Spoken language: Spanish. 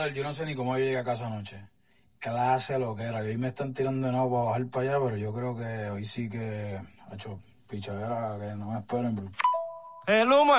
Brother, yo no sé ni cómo yo llegué a casa anoche. Clase lo que era. Y hoy me están tirando de nuevo para bajar para allá, pero yo creo que hoy sí que ha hecho pichadera que no me esperen, bro. El humo